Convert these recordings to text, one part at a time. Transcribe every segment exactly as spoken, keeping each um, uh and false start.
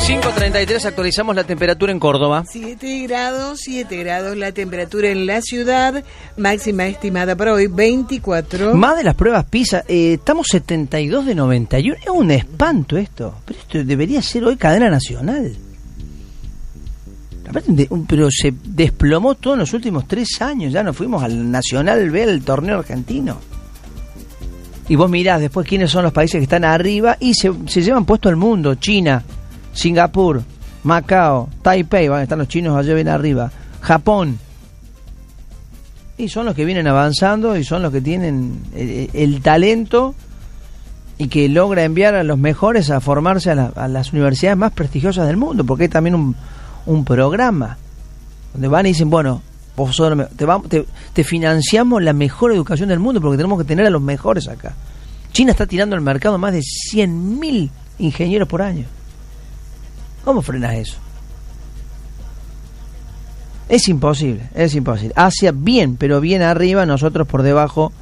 cinco treinta y tres, actualizamos la temperatura en Córdoba. siete grados, siete grados la temperatura en la ciudad, máxima estimada para hoy veinticuatro. Más de las pruebas PISA, eh, estamos setenta y dos de noventa y uno, es un espanto esto, pero esto debería ser hoy cadena nacional. Pero se desplomó todo en los últimos tres años, ya nos fuimos al Nacional B, al torneo argentino. Y vos mirás después quiénes son los países que están arriba y se, se llevan puesto al mundo. China, Singapur, Macao, Taipei, van a estar los chinos allá bien arriba, Japón. Y son los que vienen avanzando y son los que tienen el, el talento y que logra enviar a los mejores a formarse a, la, a las universidades más prestigiosas del mundo, porque hay también un, un programa donde van y dicen, bueno, vosotros te, vamos, te, te financiamos la mejor educación del mundo porque tenemos que tener a los mejores acá. China está tirando al mercado más de cien mil ingenieros por año. ¿Cómo frenas eso? Es imposible, es imposible. Asia bien, pero bien arriba, nosotros por debajo.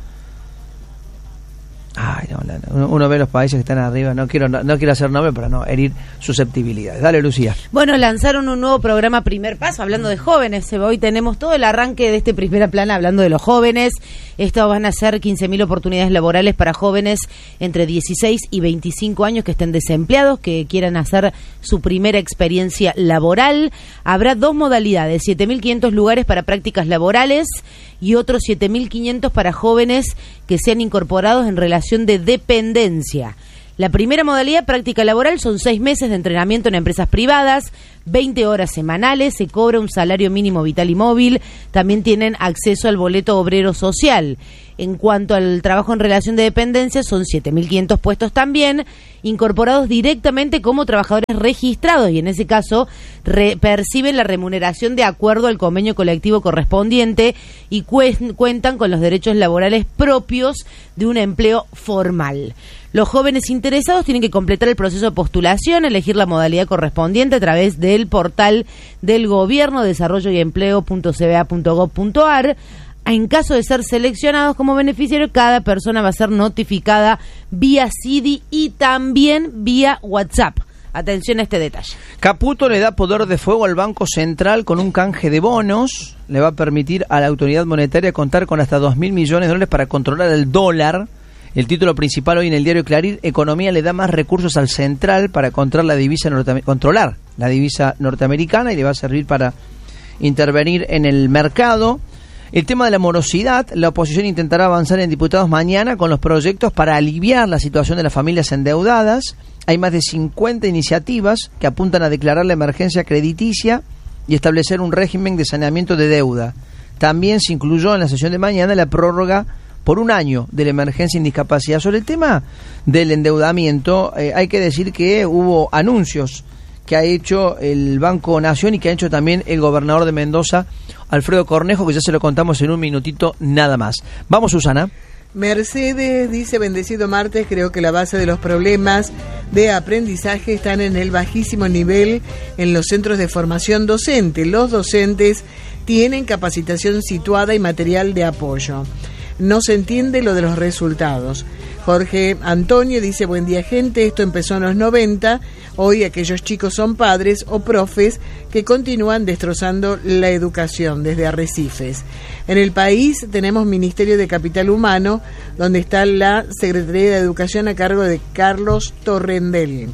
Ay, no, no, uno ve los países que están arriba, no quiero no, no quiero hacer nombre para no herir susceptibilidades. Dale, Lucía. Bueno, lanzaron un nuevo programa Primer Paso, hablando de jóvenes. Hoy tenemos todo el arranque de este Primera Plana hablando de los jóvenes. Esto van a ser quince mil oportunidades laborales para jóvenes entre dieciséis y veinticinco años que estén desempleados, que quieran hacer su primera experiencia laboral. Habrá dos modalidades, siete mil quinientos lugares para prácticas laborales y otros siete mil quinientos para jóvenes que sean incorporados en relación de dependencia. La primera modalidad, práctica laboral, son seis meses de entrenamiento en empresas privadas, veinte horas semanales, se cobra un salario mínimo vital y móvil, también tienen acceso al boleto obrero social. En cuanto al trabajo en relación de dependencia, son siete mil quinientos puestos también, incorporados directamente como trabajadores registrados y en ese caso re- perciben la remuneración de acuerdo al convenio colectivo correspondiente y cu- cuentan con los derechos laborales propios de un empleo formal. Los jóvenes interesados tienen que completar el proceso de postulación, elegir la modalidad correspondiente a través del portal del gobierno, desarrollo y empleo punto c b a punto gov punto a r. En caso de ser seleccionados como beneficiario, cada persona va a ser notificada vía C I D I y también vía WhatsApp. Atención a este detalle. Caputo le da poder de fuego al Banco Central con un canje de bonos. Le va a permitir a la autoridad monetaria contar con hasta dos mil millones de dólares para controlar el dólar. El título principal hoy en el diario Clarín, Economía le da más recursos al Central para controlar la divisa norte- controlar la divisa norteamericana y le va a servir para intervenir en el mercado. El tema de la morosidad, la oposición intentará avanzar en diputados mañana con los proyectos para aliviar la situación de las familias endeudadas. Hay más de cincuenta iniciativas que apuntan a declarar la emergencia crediticia y establecer un régimen de saneamiento de deuda. También se incluyó en la sesión de mañana la prórroga por un año de la emergencia en discapacidad. Sobre el tema del endeudamiento, eh, hay que decir que hubo anuncios que ha hecho el Banco Nación y que ha hecho también el gobernador de Mendoza, Alfredo Cornejo, que ya se lo contamos en un minutito nada más. Vamos, Susana. Mercedes dice, bendecido martes, creo que la base de los problemas de aprendizaje están en el bajísimo nivel en los centros de formación docente. Los docentes tienen capacitación situada y material de apoyo. No se entiende lo de los resultados. Jorge Antonio dice, buen día gente, esto empezó en los noventa, hoy aquellos chicos son padres o profes que continúan destrozando la educación desde Arrecifes. En el país tenemos Ministerio de Capital Humano, donde está la Secretaría de Educación a cargo de Carlos Torrendel.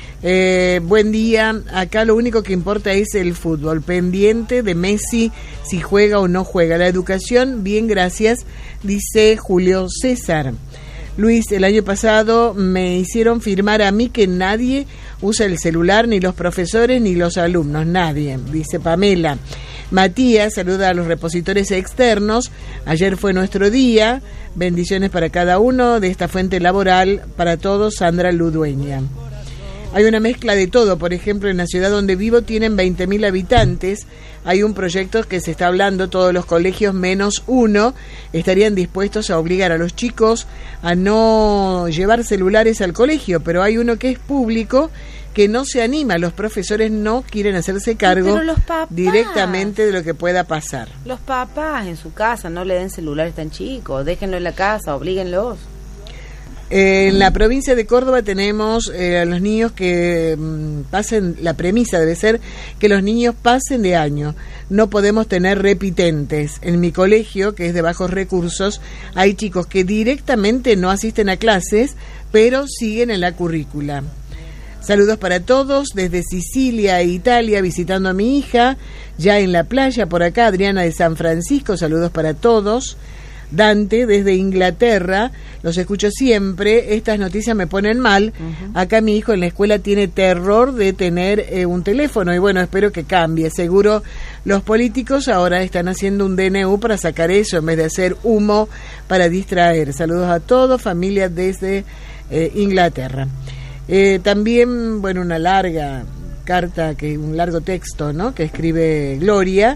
Eh, buen día, acá lo único que importa es el fútbol, pendiente de Messi si juega o no juega. La educación, bien, gracias, dice Julio César. Luis, el año pasado me hicieron firmar a mí que nadie usa el celular, ni los profesores ni los alumnos, nadie, dice Pamela. Matías saluda a los repositores externos, ayer fue nuestro día, bendiciones para cada uno de esta fuente laboral, para todos, Sandra Ludueña. Hay una mezcla de todo, por ejemplo, en la ciudad donde vivo tienen veinte mil habitantes, hay un proyecto que se está hablando, todos los colegios menos uno estarían dispuestos a obligar a los chicos a no llevar celulares al colegio, pero hay uno que es público que no se anima, los profesores no quieren hacerse cargo Pero los papás, directamente de lo que pueda pasar. Los papás en su casa no le den celulares tan chicos, déjenlo en la casa, oblíguenlos. Eh, en la provincia de Córdoba tenemos eh, a los niños que mm, pasen, la premisa debe ser que los niños pasen de año. No podemos tener repitentes. En mi colegio, que es de bajos recursos, hay chicos que directamente no asisten a clases, pero siguen en la currícula. Saludos para todos desde Sicilia e Italia, visitando a mi hija, ya en la playa por acá, Adriana de San Francisco, saludos para todos. Dante desde Inglaterra, los escucho siempre, estas noticias me ponen mal. Uh-huh. Acá mi hijo en la escuela tiene terror de tener eh, un teléfono y bueno, espero que cambie. Seguro los políticos ahora están haciendo un D N U para sacar eso en vez de hacer humo para distraer. Saludos a todos, familia desde eh, Inglaterra. Eh, también, bueno, una larga carta, que un largo texto, ¿no?, que escribe Gloria,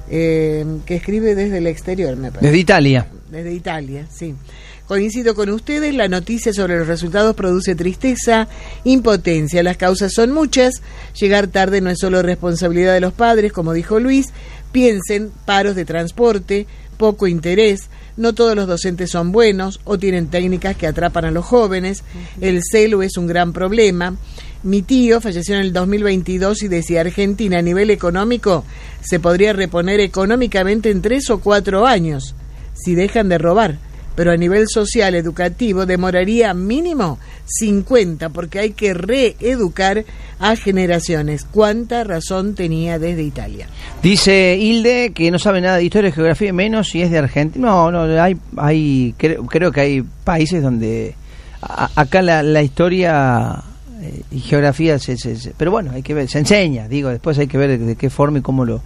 eh, que escribe desde el exterior, me parece. Desde Italia. Desde Italia, sí. Coincido con ustedes, la noticia sobre los resultados produce tristeza, impotencia. Las causas son muchas. Llegar tarde no es solo responsabilidad de los padres, como dijo Luis. Piensen, paros de transporte, poco interés. No todos los docentes son buenos o tienen técnicas que atrapan a los jóvenes. El celo es un gran problema. Mi tío falleció en el dos mil veintidós y decía, Argentina a nivel económico se podría reponer económicamente en tres o cuatro años si dejan de robar, pero a nivel social, educativo, demoraría mínimo cincuenta, porque hay que reeducar a generaciones. ¿Cuánta razón tenía desde Italia? Dice Hilde que no sabe nada de historia y geografía, menos si es de Argentina. No, no, hay, hay creo, creo que hay países donde a, acá la, la historia eh, y geografía se, se, se, pero bueno, hay que ver, se enseña, digo, después hay que ver de, de qué forma y cómo lo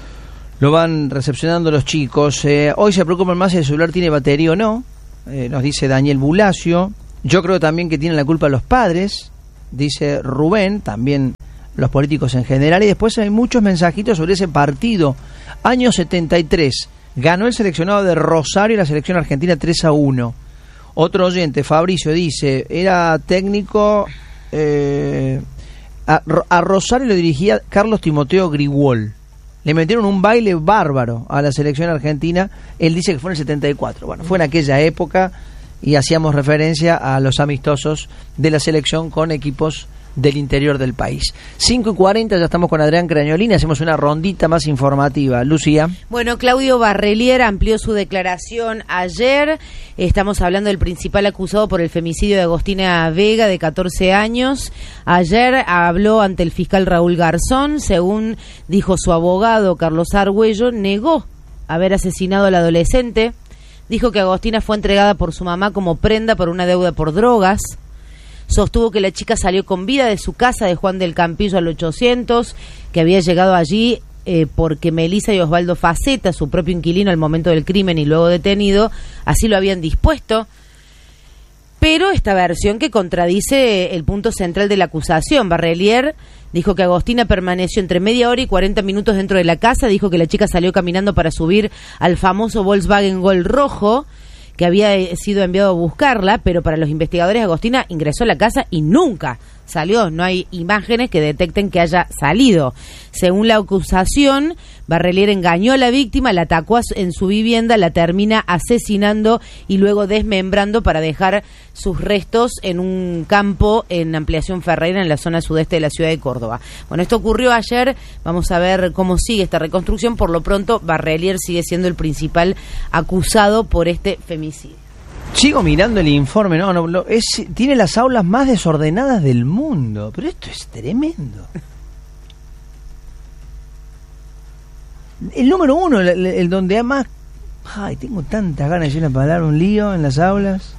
lo van recepcionando los chicos. Eh, hoy se preocupan más si el celular tiene batería o no, eh, nos dice Daniel Bulacio. Yo creo también que tienen la culpa los padres, dice Rubén, también los políticos en general. Y después hay muchos mensajitos sobre ese partido. Año setenta y tres, ganó el seleccionado de Rosario la selección argentina tres a uno. Otro oyente, Fabricio, dice, era técnico, eh, a, a Rosario lo dirigía Carlos Timoteo Grigol. Le metieron un baile bárbaro a la selección argentina. Él dice que fue en el setenta y cuatro. Bueno, fue en aquella época y hacíamos referencia a los amistosos de la selección con equipos del interior del país. cinco y cuarenta, ya estamos con Adrián Crañolini, hacemos una rondita más informativa. Lucía. Bueno, Claudio Barrelier amplió su declaración ayer. Estamos hablando del principal acusado por el femicidio de Agostina Vega, de catorce años. Ayer habló ante el fiscal Raúl Garzón. Según dijo su abogado, Carlos Argüello, negó haber asesinado al adolescente. Dijo que Agostina fue entregada por su mamá como prenda por una deuda por drogas. Sostuvo que la chica salió con vida de su casa de Juan del Campillo al ochocientos, que había llegado allí eh, porque Melisa y Osvaldo Faceta, su propio inquilino al momento del crimen y luego detenido, así lo habían dispuesto. Pero esta versión que contradice el punto central de la acusación. Barrelier dijo que Agostina permaneció entre media hora y cuarenta minutos dentro de la casa. Dijo que la chica salió caminando para subir al famoso Volkswagen Gol rojo, que había sido enviado a buscarla, pero para los investigadores Agostina ingresó a la casa y nunca salió. No hay imágenes que detecten que haya salido. Según la acusación, Barrelier engañó a la víctima, la atacó en su vivienda, la termina asesinando y luego desmembrando para dejar sus restos en un campo en Ampliación Ferreira, en la zona sudeste de la ciudad de Córdoba. Bueno, esto ocurrió ayer. Vamos a ver cómo sigue esta reconstrucción. Por lo pronto, Barrelier sigue siendo el principal acusado por este femicidio. Sigo mirando el informe, no, no, no es, tiene las aulas más desordenadas del mundo, pero esto es tremendo. El número uno, el, el donde hay más... Ay, tengo tantas ganas de ir a parar un lío en las aulas.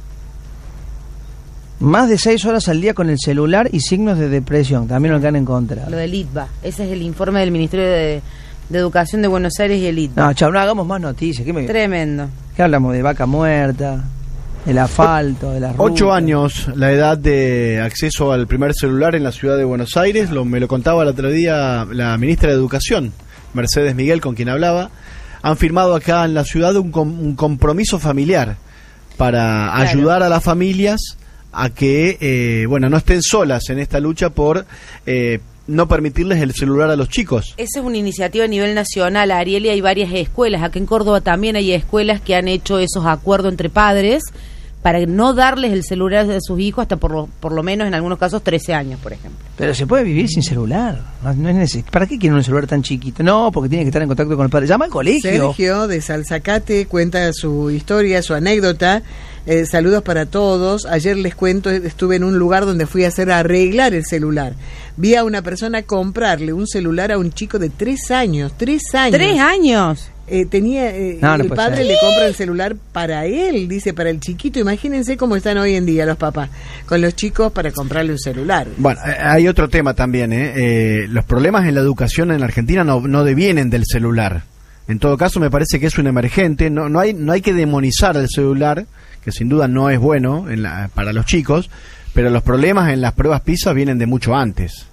Más de seis horas al día con el celular y signos de depresión, también lo que han encontrado. Lo del I T B A, ese es el informe del Ministerio de, de Educación de Buenos Aires y el I T B A. No, chao, no hagamos más noticias. ¿Qué me... Tremendo. ¿Qué hablamos? De vaca muerta, del asfalto, de las rutas. Ocho años la edad de acceso al primer celular en la ciudad de Buenos Aires. Lo, me lo contaba el otro día la ministra de Educación, Mercedes Miguel, con quien hablaba. Han firmado acá en la ciudad un, com, un compromiso familiar para claro. ayudar a las familias a que, eh, bueno, no estén solas en esta lucha por... Eh, no permitirles el celular a los chicos. Esa es una iniciativa a nivel nacional, Ariel, y hay varias escuelas. Acá en Córdoba también hay escuelas que han hecho esos acuerdos entre padres para no darles el celular a sus hijos hasta por lo, por lo menos en algunos casos trece años, por ejemplo. Pero se puede vivir sin celular. No es neces- ¿Para qué quieren un celular tan chiquito? No, porque tiene que estar en contacto con el padre. Llama al colegio. Sergio de Salzacate cuenta su historia, su anécdota. Eh, saludos para todos. Ayer les cuento, estuve en un lugar donde fui a hacer arreglar el celular. Vi a una persona comprarle un celular a un chico de tres años. Tres años. ¿Tres años? Eh, tenía eh, No, no el puede padre ser. le compra el celular para él, dice, para el chiquito. Imagínense cómo están hoy en día los papás con los chicos para comprarle un celular. Bueno, eh, hay otro tema también, ¿eh? Eh, los problemas en la educación en Argentina no, no devienen del celular. En todo caso, me parece que es un emergente. No, no hay, no hay que demonizar el celular, que sin duda no es bueno en la, para los chicos, pero los problemas en las pruebas PISA vienen de mucho antes.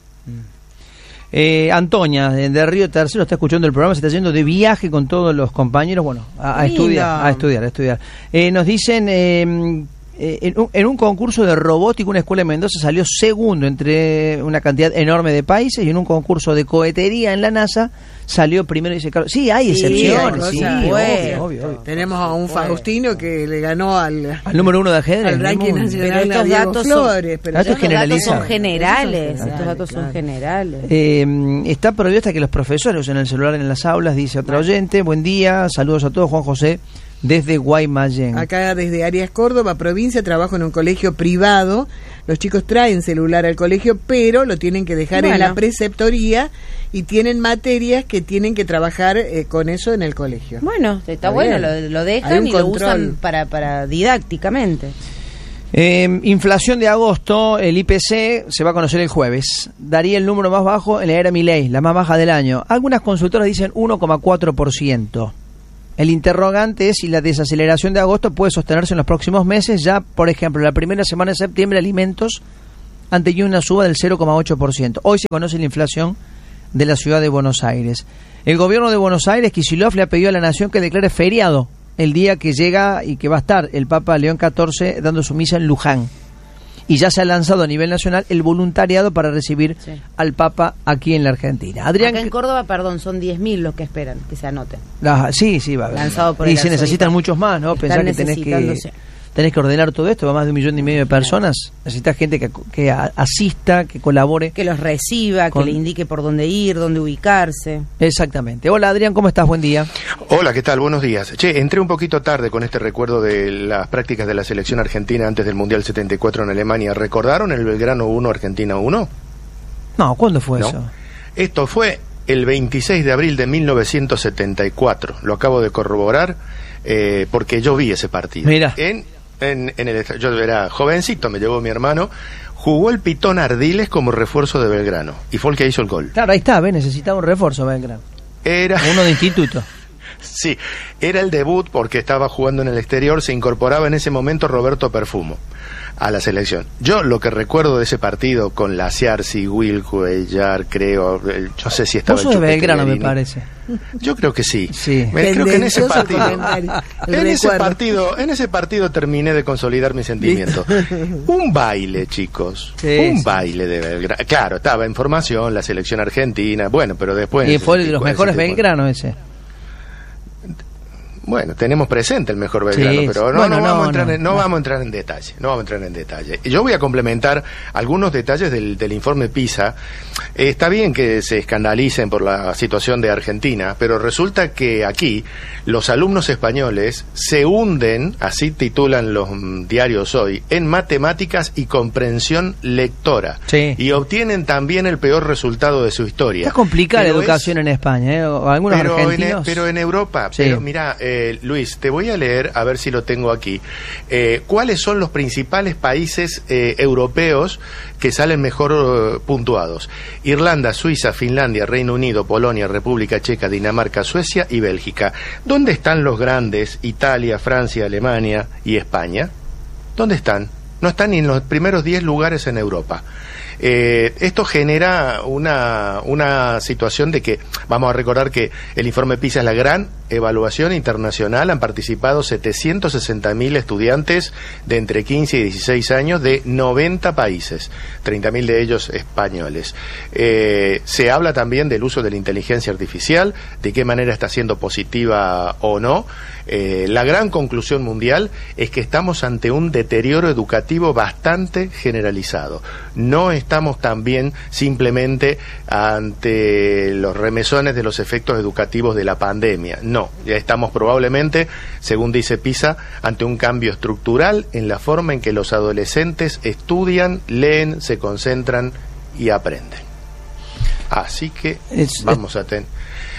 Eh, Antonia, de, de Río Tercero, está escuchando el programa, se está yendo de viaje con todos los compañeros, bueno, a, a Lindo. estudiar, a estudiar, a estudiar. Eh, nos dicen, eh, eh, en, un, en un concurso de robótica, una escuela de Mendoza salió segundo entre una cantidad enorme de países, y en un concurso de cohetería en la NASA salió primero, dice Carlos. Sí, hay Sí, excepciones, hay sí, cosas. obvio, Bueno. obvio, obvio. Tenemos a un Faustino que le ganó al, Al número uno de ajedrez. al del ranking mundo. Pero nacional a estos Diego datos Flores. son, Pero datos estos datos generalizados. son generales, Esos son estos datos generales, son generales. Eh, está prohibido hasta que los profesores usen el celular en las aulas, dice otra oyente. Buen día, saludos a todos. Juan José, desde Guaymallén. acá desde Arias, Córdoba, provincia, trabajo en un colegio privado. Los chicos traen celular al colegio, pero lo tienen que dejar Bueno. en la preceptoría y tienen materias que tienen que trabajar eh, con eso en el colegio. Bueno, está, Está bueno, bien. lo, lo Hay dejan un y lo control. usan para, para didácticamente. Eh, inflación de agosto, el I P C se va a conocer el jueves. Daría el número más bajo en la era Milei, la más baja del año. Algunas consultoras dicen uno coma cuatro por ciento. El interrogante es si la desaceleración de agosto puede sostenerse en los próximos meses. Ya, por ejemplo, la primera semana de septiembre, alimentos han tenido una suba del cero coma ocho por ciento. Hoy se conoce la inflación de la ciudad de Buenos Aires. El gobierno de Buenos Aires, Kicillof, le ha pedido a la nación que declare feriado el día que llega y que va a estar el Papa León catorce dando su misa en Luján. Y ya se ha lanzado a nivel nacional el voluntariado para recibir Sí. al Papa aquí en la Argentina. Adrián, Acá en Córdoba, perdón, son diez mil los que esperan que se anoten. la- sí, sí, va a haber. Lanzado por Y el se necesitan arzobispo. muchos más, ¿no? Están Pensar que tenés que, necesitándose. tenés que ordenar todo esto, va más de un millón y medio de personas. Necesitas gente que, que a- asista, que colabore. Que los reciba, Con- que le indique por dónde ir, dónde ubicarse. Exactamente. Hola Adrián, ¿cómo estás? Buen día. Hola, ¿qué tal? Buenos días. Che, entré un poquito tarde con este recuerdo de las prácticas de la selección argentina antes del Mundial setenta y cuatro en Alemania. ¿Recordaron el Belgrano uno, Argentina uno? No, ¿cuándo fue ¿No? eso? Esto fue el veintiséis de abril de mil novecientos setenta y cuatro. Lo acabo de corroborar eh, porque yo vi ese partido. Mira. En, en, en el, yo era jovencito, me llevó mi hermano. Jugó el Pitón Ardiles como refuerzo de Belgrano y fue el que hizo el gol. Claro, ahí está, ¿ves? Necesitaba un refuerzo, Belgrano. Era... Uno de instituto. Sí, era el debut porque estaba jugando en el exterior, se incorporaba en ese momento Roberto Perfumo a la selección. Yo lo que recuerdo de ese partido con la Ciarci, Will Cuellar, creo, el- yo sé si estaba Vos el sos de Chupete Belgrano, me Guerini. parece. Yo creo que sí. Sí. Me- creo que en ese Tendencioso partido, comentario. El en ese recuerdo. partido, en ese partido terminé de consolidar mis sentimientos. Un baile, chicos, Sí, un sí. baile de Belgrano. Claro, estaba en formación la selección argentina, bueno, pero después. Y en fue de sesenta y los cuatro, mejores sesenta y cuatro. Belgrano ese. Bueno, tenemos presente el mejor Belgrano, Sí, pero no, bueno, no, vamos no, a entrar no, en, no, no. vamos a entrar en detalle, no vamos a entrar en detalle. Yo voy a complementar algunos detalles del, del informe PISA. Eh, está bien que se escandalicen por la situación de Argentina, pero resulta que aquí los alumnos españoles se hunden, así titulan los mm, diarios hoy, en matemáticas y comprensión lectora. Sí. Y obtienen también el peor resultado de su historia. Está complicada la Pero es- educación en España, ¿eh? O algunos pero en, argentinos. pero en Europa, Sí. pero mira, eh, Luis, te voy a leer, a ver si lo tengo aquí, eh, cuáles son los principales países eh, europeos que salen mejor eh, puntuados. Irlanda, Suiza, Finlandia, Reino Unido, Polonia, República Checa, Dinamarca, Suecia y Bélgica. ¿Dónde están los grandes? Italia, Francia, Alemania y España. ¿Dónde están? No están ni en los primeros diez lugares en Europa. Eh, esto genera una, una situación de que, vamos a recordar que el informe PISA es la gran evaluación internacional han participado setecientos sesenta mil estudiantes de entre quince y dieciséis años de noventa países, treinta mil de ellos españoles. Eh, se habla también del uso de la inteligencia artificial, de qué manera está siendo positiva o no. Eh, la gran conclusión mundial es que estamos ante un deterioro educativo bastante generalizado. No estamos también simplemente ante los remesones de los efectos educativos de la pandemia. No, ya estamos probablemente, según dice PISA, ante un cambio estructural en la forma en que los adolescentes estudian, leen, se concentran y aprenden. Así que es, vamos a tener...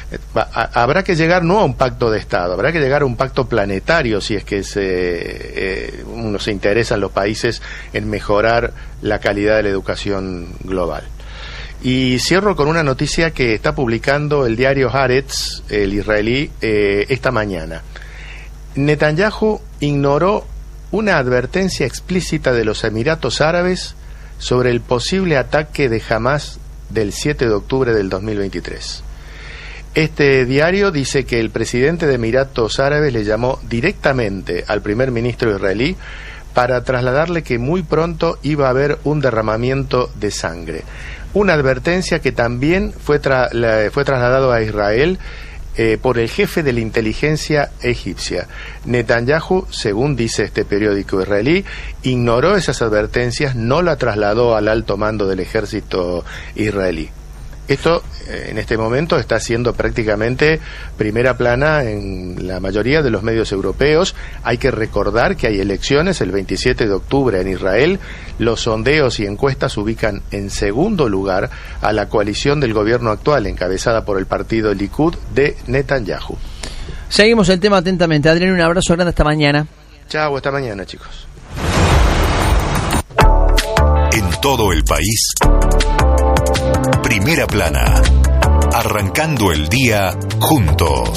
Habrá que llegar no a un pacto de Estado, habrá que llegar a un pacto planetario si es que se, eh, uno se interesa en los países en mejorar la calidad de la educación global. Y cierro con una noticia que está publicando el diario Haaretz, el israelí, eh, esta mañana. Netanyahu ignoró una advertencia explícita de los Emiratos Árabes sobre el posible ataque de Hamás del siete de octubre del dos mil veintitrés. Este diario dice que el presidente de Emiratos Árabes le llamó directamente al primer ministro israelí para trasladarle que muy pronto iba a haber un derramamiento de sangre. Una advertencia que también fue, tra la, fue trasladado a Israel eh, por el jefe de la inteligencia egipcia. Netanyahu, según dice este periódico israelí, ignoró esas advertencias, no la trasladó al alto mando del ejército israelí. Esto, en este momento, está siendo prácticamente primera plana en la mayoría de los medios europeos. Hay que recordar que hay elecciones el veintisiete de octubre en Israel. Los sondeos y encuestas ubican en segundo lugar a la coalición del gobierno actual, encabezada por el partido Likud de Netanyahu. Seguimos el tema atentamente. Adrián, un abrazo grande, hasta mañana. Chao, hasta mañana, chicos. En todo el país, Primera Plana, arrancando el día juntos.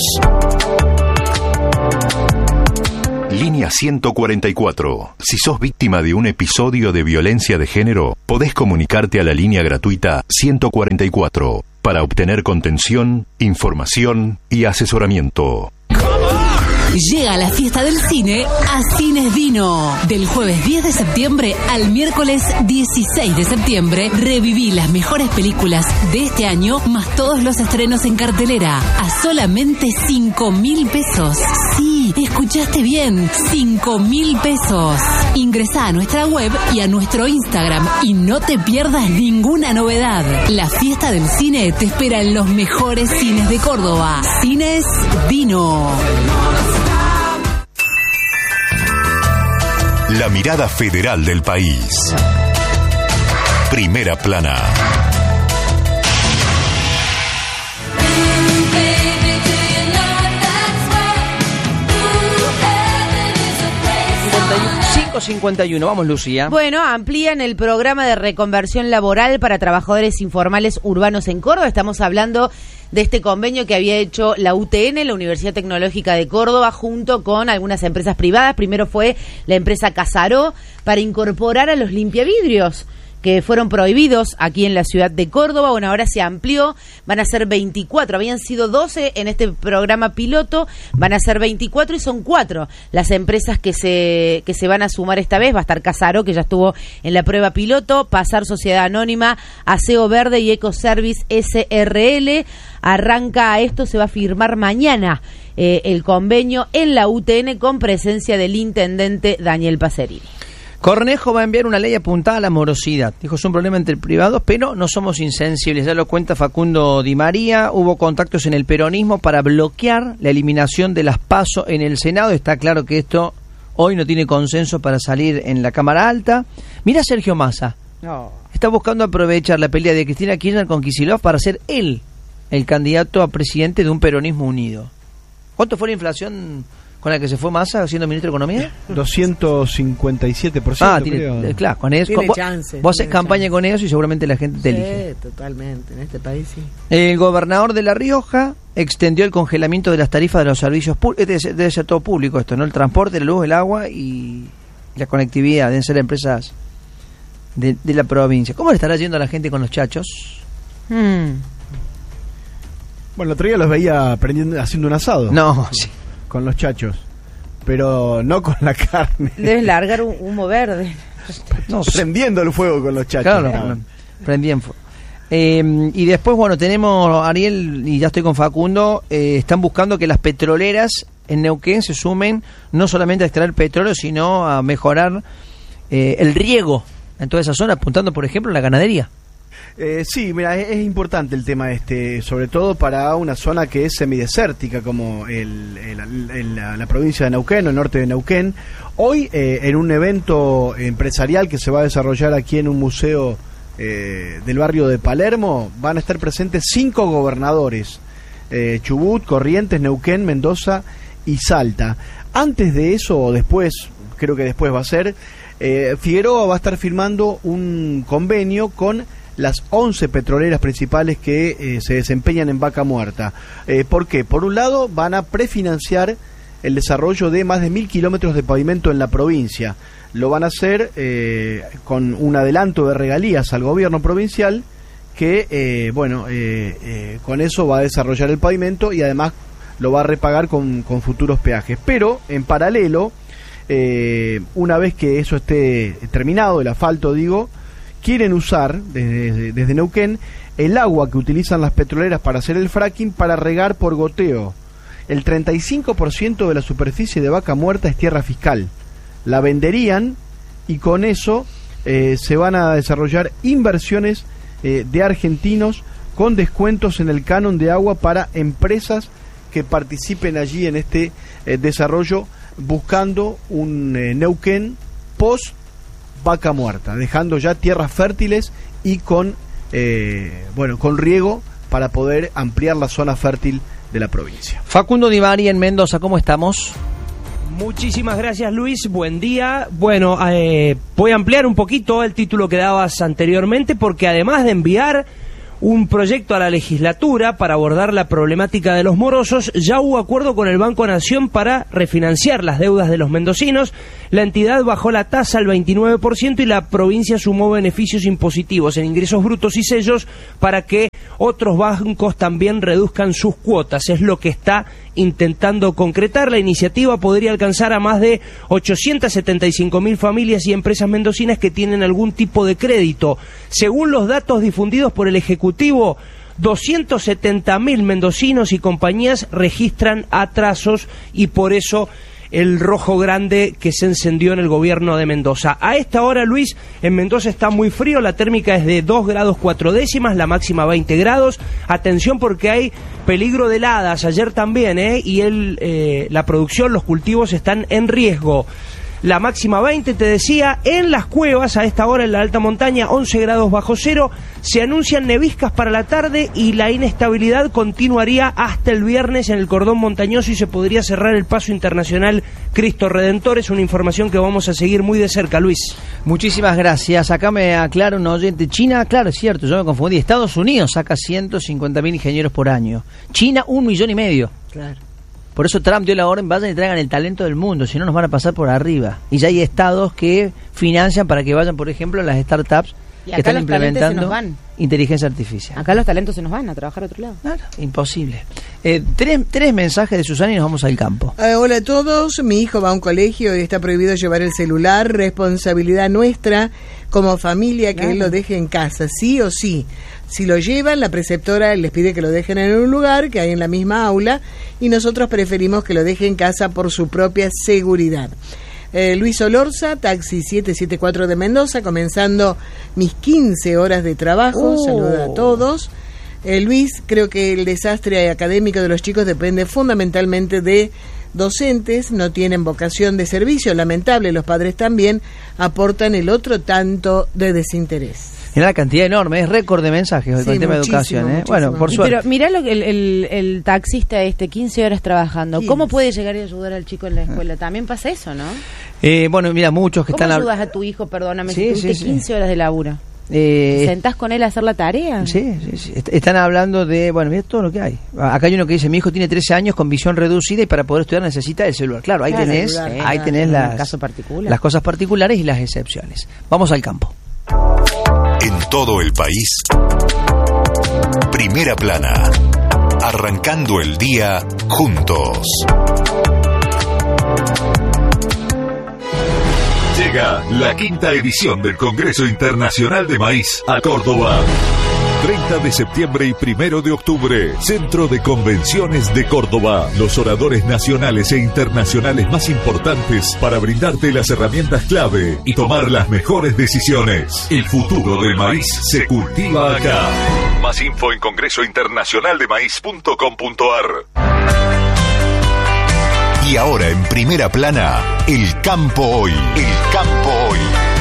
Línea ciento cuarenta y cuatro. Si sos víctima de un episodio de violencia de género, podés comunicarte a la línea gratuita ciento cuarenta y cuatro para obtener contención, información y asesoramiento. Llega la fiesta del cine a Cines Dino. Del jueves diez de septiembre al miércoles dieciséis de septiembre, reviví las mejores películas de este año, más todos los estrenos en cartelera, a solamente cinco mil pesos. Sí, escuchaste bien, cinco mil pesos. Ingresá a nuestra web y a nuestro Instagram y no te pierdas ninguna novedad. La fiesta del cine te espera en los mejores cines de Córdoba. Cines Dino. La mirada federal del país. Primera Plana. cinco cincuenta y uno, vamos, Lucía. Bueno, amplían el programa de reconversión laboral para trabajadores informales urbanos en Córdoba. Estamos hablando de este convenio que había hecho la U T N, la Universidad Tecnológica de Córdoba, junto con algunas empresas privadas. Primero fue la empresa Casaró, para incorporar a los limpiavidrios que fueron prohibidos aquí en la ciudad de Córdoba. Bueno, ahora se amplió, van a ser veinticuatro, habían sido doce en este programa piloto, van a ser veinticuatro y son cuatro las empresas que se que se van a sumar esta vez. Va a estar Casaró, que ya estuvo en la prueba piloto, Pasar Sociedad Anónima, Aseo Verde y Ecoservice S R L. Arranca esto, se va a firmar mañana eh, el convenio en la U T N con presencia del intendente Daniel Pacerini. Cornejo va a enviar una ley apuntada a la morosidad. Dijo, es un problema entre privados, pero no somos insensibles. Ya lo cuenta Facundo Di María. Hubo contactos en el peronismo para bloquear la eliminación de las PASO en el Senado. Está claro que esto hoy no tiene consenso para salir en la Cámara Alta. Mira Sergio Massa. No. Está buscando aprovechar la pelea de Cristina Kirchner con Kicillof para ser él el candidato a presidente de un peronismo unido. ¿Cuánto fue la inflación con la que se fue Massa siendo ministro de Economía? doscientos cincuenta y siete por ciento. Ah, tiene, creo. claro, con eso. Tiene Vos, chance, vos haces tiene campaña chance. con ellos y seguramente la gente te Sí, elige. totalmente, en este país sí. El gobernador de La Rioja extendió el congelamiento de las tarifas de los servicios públicos. Debe, debe ser todo público esto, ¿no? El transporte, la luz, el agua y la conectividad. Deben ser empresas de, de la provincia. ¿Cómo le estará yendo a la gente con los chachos? Hmm. Bueno, el otro día los veía prendiendo, haciendo un asado. No, sí. Con los chachos. Pero no con la carne. Debes largar un humo verde. No sé. Prendiendo el fuego con los chachos. Claro, no. Prendían fuego. Eh, y después, bueno, tenemos, Ariel, y ya estoy con Facundo, eh, están buscando que las petroleras en Neuquén se sumen no solamente a extraer petróleo, sino a mejorar eh, el riego en toda esa zona, apuntando, por ejemplo, a la ganadería. Eh, sí, mira, es, es importante el tema este, sobre todo para una zona que es semidesértica como el, el, el, la, la provincia de Neuquén o el norte de Neuquén. Hoy, eh, en un evento empresarial que se va a desarrollar aquí en un museo eh, del barrio de Palermo, van a estar presentes cinco gobernadores, eh, Chubut, Corrientes, Neuquén, Mendoza y Salta. Antes de eso, o después, creo que después va a ser, eh, Figueroa va a estar firmando un convenio con las once petroleras principales que eh, se desempeñan en Vaca Muerta. Eh, ¿Por qué? Por un lado, van a prefinanciar el desarrollo de más de mil kilómetros de pavimento en la provincia. Lo van a hacer eh, con un adelanto de regalías al gobierno provincial que, eh, bueno, eh, eh, con eso va a desarrollar el pavimento y además lo va a repagar con, con futuros peajes. Pero, en paralelo, eh, una vez que eso esté terminado, el asfalto, digo, quieren usar desde, desde Neuquén el agua que utilizan las petroleras para hacer el fracking para regar por goteo. El treinta y cinco por ciento de la superficie de Vaca Muerta es tierra fiscal. La venderían y con eso eh, se van a desarrollar inversiones eh, de argentinos con descuentos en el canon de agua para empresas que participen allí en este eh, desarrollo, buscando un eh, Neuquén post Vaca Muerta, dejando ya tierras fértiles y con eh, bueno, con riego para poder ampliar la zona fértil de la provincia. Facundo Di Mari en Mendoza, ¿cómo estamos? Muchísimas gracias, Luis, buen día. Bueno, eh, voy a ampliar un poquito el título que dabas anteriormente, porque además de enviar un proyecto a la legislatura para abordar la problemática de los morosos, ya hubo acuerdo con el Banco Nación para refinanciar las deudas de los mendocinos. La entidad bajó la tasa al veintinueve por ciento y la provincia sumó beneficios impositivos en ingresos brutos y sellos para que otros bancos también reduzcan sus cuotas. Es lo que está intentando concretar. La iniciativa podría alcanzar a más de ochocientas setenta y cinco mil familias y empresas mendocinas que tienen algún tipo de crédito. Según los datos difundidos por el Ejecutivo, doscientos setenta mil mendocinos y compañías registran atrasos y por eso el rojo grande que se encendió en el gobierno de Mendoza. A esta hora, Luis, en Mendoza está muy frío, la térmica es de dos grados cuatro décimas, la máxima veinte grados. Atención porque hay peligro de heladas, ayer también, ¿eh? y el, eh, la producción, los cultivos están en riesgo. La máxima veinte, te decía, en las cuevas, a esta hora en la alta montaña, once grados bajo cero, se anuncian neviscas para la tarde y la inestabilidad continuaría hasta el viernes en el cordón montañoso y se podría cerrar el paso internacional Cristo Redentor. Es una información que vamos a seguir muy de cerca, Luis. Muchísimas gracias. Acá me aclara un oyente. China, claro, es cierto, yo me confundí. Estados Unidos saca ciento cincuenta mil ingenieros por año. China, un millón y medio. Claro. Por eso Trump dio la orden, vayan y traigan el talento del mundo, si no nos van a pasar por arriba. Y ya hay estados que financian para que vayan, por ejemplo, las startups y que están implementando van. inteligencia artificial. Acá los talentos se nos van a trabajar a otro lado. Claro, imposible. Eh, tres, tres mensajes de Susana y nos vamos al campo. Eh, hola a todos, mi hijo va a un colegio y está prohibido llevar el celular, responsabilidad nuestra como familia que claro. él lo deje en casa, sí o sí. Si lo llevan, la preceptora les pide que lo dejen en un lugar que hay en la misma aula y nosotros preferimos que lo deje en casa por su propia seguridad. Eh, Luis Olorza, taxi siete siete cuatro de Mendoza, comenzando mis quince horas de trabajo, oh. saluda a todos. Eh, Luis, creo que el desastre académico de los chicos depende fundamentalmente de docentes, no tienen vocación de servicio, lamentable, los padres también aportan el otro tanto de desinterés. Era la cantidad enorme, es récord de mensajes hoy sí, con el tema de educación. ¿eh? Bueno, por suerte. Pero mirá lo que el, el, el taxista este, quince horas trabajando, ¿cómo yes. puede llegar y ayudar al chico en la escuela? También pasa eso, ¿no? Eh, bueno, mira, muchos que ¿Cómo están... ¿Cómo ayudas a tu hijo, perdóname, sí, si tuviste sí, quince sí. horas de laburo? Eh, ¿Te sentás con él a hacer la tarea? Sí, sí, sí. Están hablando de, bueno, mira todo lo que hay. Acá hay uno que dice, mi hijo tiene trece años con visión reducida y para poder estudiar necesita el celular. Claro, ahí claro, tenés, celular, ahí tenés las, caso particular. las cosas particulares y las excepciones. Vamos al campo. En todo el país, Primera Plana, Arrancando el día juntos. Llega la quinta edición del Congreso Internacional de Maíz a Córdoba. treinta de septiembre y primero de octubre, Centro de Convenciones de Córdoba. Los oradores nacionales e internacionales más importantes para brindarte las herramientas clave y tomar las mejores decisiones. El futuro del maíz se cultiva acá. Más info en congreso internacional de maíz punto com punto ar. Y ahora en primera plana, el campo hoy. El campo hoy.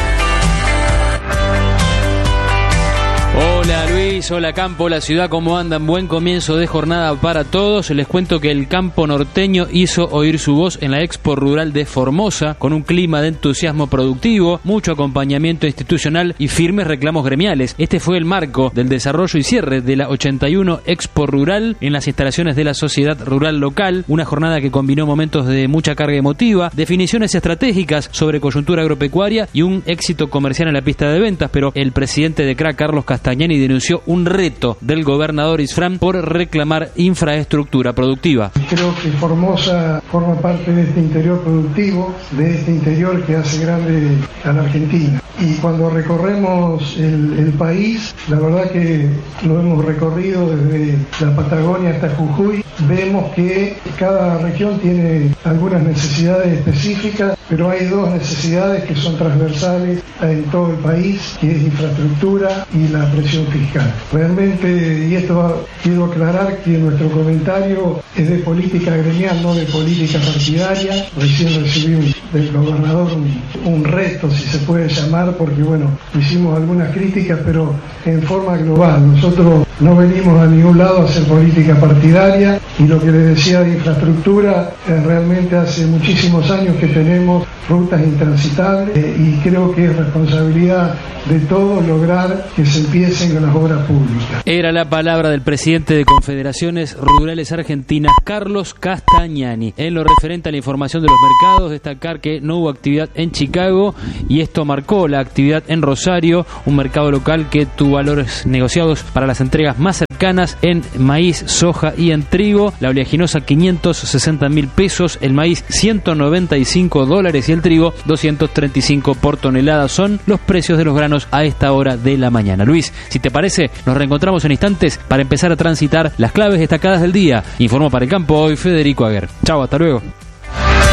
Hola Luis, hola campo, la ciudad, ¿cómo andan? Buen comienzo de jornada para todos. Les cuento que el campo norteño hizo oír su voz en la Expo Rural de Formosa, con un clima de entusiasmo productivo, mucho acompañamiento institucional y firmes reclamos gremiales. Este fue el marco del desarrollo y cierre de la ochenta y uno Expo Rural en las instalaciones de la Sociedad Rural Local, una jornada que combinó momentos de mucha carga emotiva, definiciones estratégicas sobre coyuntura agropecuaria y un éxito comercial en la pista de ventas, pero el presidente de C R A, Carlos Castañani, denunció un reto del gobernador Isfrán por reclamar infraestructura productiva. Creo que Formosa forma parte de este interior productivo, de este interior que hace grande a la Argentina. Y cuando recorremos el, el país, la verdad que lo hemos recorrido desde la Patagonia hasta Jujuy, vemos que cada región tiene algunas necesidades específicas, pero hay dos necesidades que son transversales en todo el país, que es infraestructura y la presión fiscal. Realmente, y esto quiero aclarar que nuestro comentario es de política gremial, no de política partidaria. Recién recibí del gobernador un, un reto, si se puede llamar, porque bueno, hicimos algunas críticas, pero en forma global. Nosotros no venimos a ningún lado a hacer política partidaria, y lo que les decía de infraestructura, eh, realmente hace muchísimos años que tenemos rutas intransitables, eh, y creo que es responsabilidad de todos lograr que se empiecen con las obras públicas. Era la palabra del presidente de Confederaciones Rurales Argentinas, Carlos Castañani. En lo referente a la información de los mercados, destacar que no hubo actividad en Chicago y esto marcó la actividad en Rosario, un mercado local que tuvo valores negociados para las entregas más cercanas en maíz, soja y en trigo. La oleaginosa quinientos sesenta mil pesos, el maíz ciento noventa y cinco dólares y el trigo doscientos treinta y cinco por tonelada. Son los precios de los granos a esta hora de la mañana. Luis, si te parece, nos reencontramos en instantes para empezar a transitar las claves destacadas del día. Informó para el campo hoy Federico Aguer. Chau, hasta luego.